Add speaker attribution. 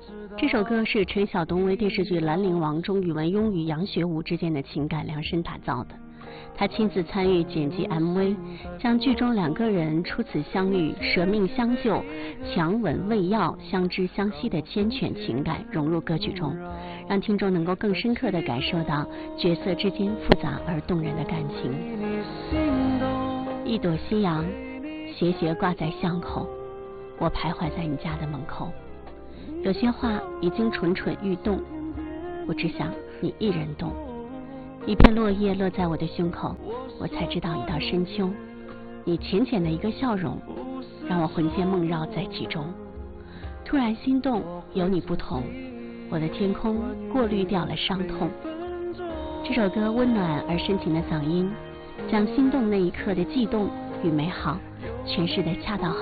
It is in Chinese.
Speaker 1: 这首歌是陈晓东为电视剧《兰陵王》中宇文邕与杨学武之间的情感量身打造的。他亲自参与剪辑 MV， 将剧中两个人初次相遇、舍命相救、强吻喂药、相知相惜的缱绻情感融入歌曲中，让听众能够更深刻地感受到角色之间复杂而动人的感情。一朵夕阳斜斜挂在巷口，我徘徊在你家的门口，有些话已经蠢蠢欲动，我只想你一人懂。一片落叶落在我的胸口，我才知道已到深秋。你浅浅的一个笑容，让我魂牵梦绕在其中。突然心动，有你不同，我的天空过滤掉了伤痛。这首歌温暖而深情的嗓音，将心动那一刻的悸动与美好诠释得恰到好